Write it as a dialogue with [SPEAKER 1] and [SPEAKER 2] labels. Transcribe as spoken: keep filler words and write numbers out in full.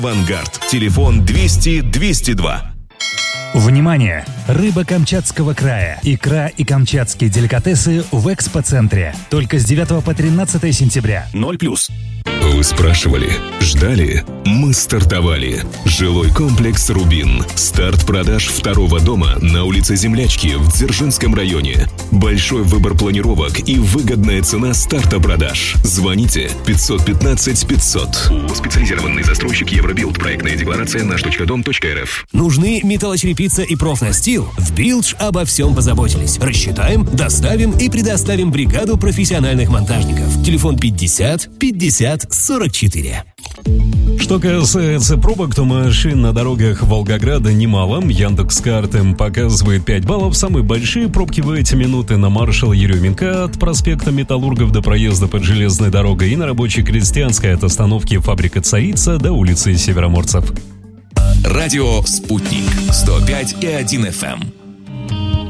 [SPEAKER 1] Авангард. Телефон двести двести два.
[SPEAKER 2] Внимание! Рыба Камчатского края, икра и камчатские деликатесы в экспоцентре. Только с девятого по тринадцатое сентября.
[SPEAKER 1] ноль плюс. Вы спрашивали, ждали? Мы стартовали. Жилой комплекс «Рубин». Старт продаж второго дома на улице Землячки в Дзержинском районе. Большой выбор планировок и выгодная цена старта продаж. Звоните пятьсот пятнадцать пятьсот. ООО «Специализированный застройщик Евробилд». Проектная декларация наш точка дом точка эр эф.
[SPEAKER 3] Нужны металлочерепица и профнастил? В Билдж обо всем позаботились. Рассчитаем, доставим и предоставим бригаду профессиональных монтажников. Телефон пятьдесят пятьдесят сорок четыре.
[SPEAKER 4] Что касается пробок, то машин на дорогах Волгограда немало. Яндекс.Карты показывает пять баллов. Самые большие пробки в эти минуты на маршала Еременко от проспекта Металлургов до проезда под железной дорогой и на Рабочей Крестьянской от остановки фабрика Царица до улицы Североморцев.
[SPEAKER 5] Радио «Спутник» сто пять и один эф эм.